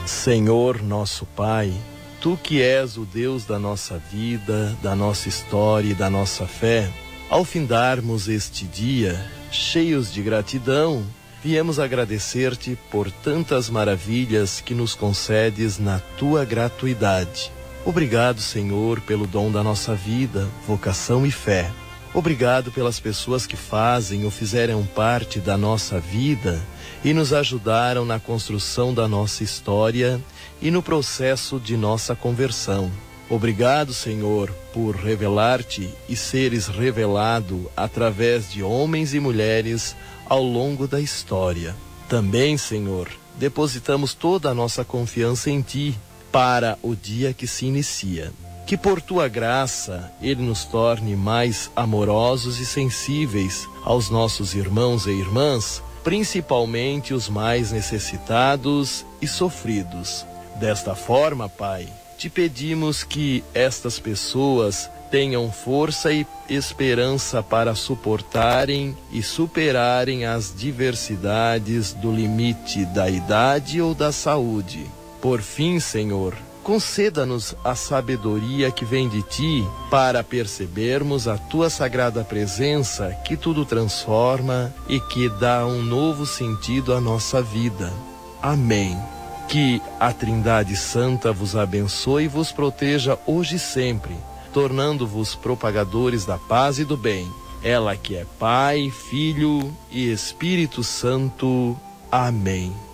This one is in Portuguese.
Senhor nosso Pai, Tu que és o Deus da nossa vida, da nossa história e da nossa fé, ao findarmos este dia, cheios de gratidão, viemos agradecer-te por tantas maravilhas que nos concedes na Tua gratuidade. Obrigado, Senhor, pelo dom da nossa vida, vocação e fé. Obrigado pelas pessoas que fazem ou fizeram parte da nossa vida e nos ajudaram na construção da nossa história e no processo de nossa conversão. Obrigado, Senhor, por revelar-te e seres revelado através de homens e mulheres ao longo da história. Também, Senhor, depositamos toda a nossa confiança em Ti para o dia que se inicia. Que por Tua graça Ele nos torne mais amorosos e sensíveis aos nossos irmãos e irmãs, principalmente os mais necessitados e sofridos. Desta forma, Pai, te pedimos que estas pessoas tenham força e esperança para suportarem e superarem as diversidades do limite da idade ou da saúde. Por fim, Senhor, conceda-nos a sabedoria que vem de Ti para percebermos a Tua sagrada presença que tudo transforma e que dá um novo sentido à nossa vida. Amém. Que a Trindade Santa vos abençoe e vos proteja hoje e sempre, tornando-vos propagadores da paz e do bem. Ela que é Pai, Filho e Espírito Santo. Amém.